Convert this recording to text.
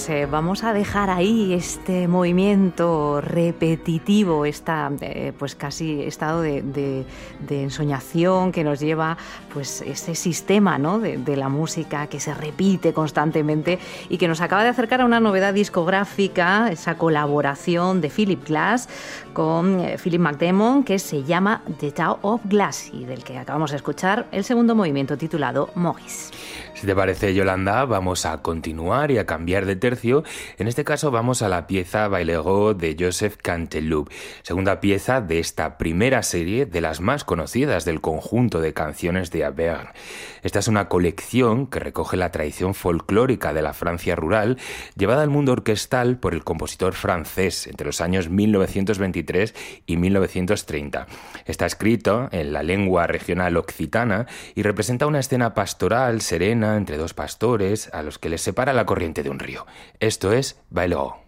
pues vamos a dejar ahí este movimiento repetitivo, pues casi estado de ensoñación que nos lleva, pues ese sistema, ¿no?, de la música que se repite constantemente y que nos acaba de acercar a una novedad discográfica, esa colaboración de Philip Glass con Philip McDermott, que se llama The Town of Glass, y del que acabamos de escuchar el segundo movimiento titulado Maurice. Si te parece, Yolanda, vamos a continuar y a cambiar de tercio. En este caso vamos a la pieza Bailego de Joseph Canteloup, segunda pieza de esta primera serie de las más conocidas del conjunto de canciones de Auvergne. Esta es una colección que recoge la tradición folclórica de la Francia rural, llevada al mundo orquestal por el compositor francés entre los años 1923 y 1930. Está escrito en la lengua regional occitana y representa una escena pastoral serena entre dos pastores a los que les separa la corriente de un río. Esto es Bailego.